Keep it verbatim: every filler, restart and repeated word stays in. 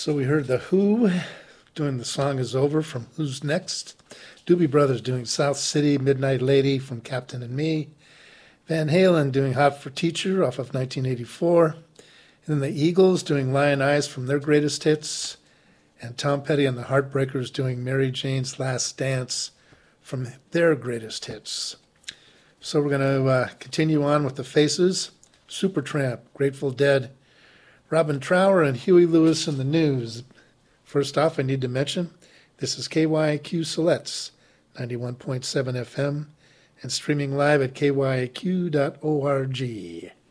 So we heard The Who doing The Song Is Over from Who's Next. Doobie Brothers doing South City, Midnight Lady from Captain and Me. Van Halen doing Hot for Teacher off of nineteen eighty-four. And then the Eagles doing Lion Eyes from their greatest hits. And Tom Petty and the Heartbreakers doing Mary Jane's Last Dance from their greatest hits. So we're going to uh, continue on with the Faces, Supertramp, Grateful Dead, Robin Trower, and Huey Lewis in the News. First off, I need to mention, this is K Y A Q Siletz, ninety-one point seven F M, and streaming live at K Y A Q dot org.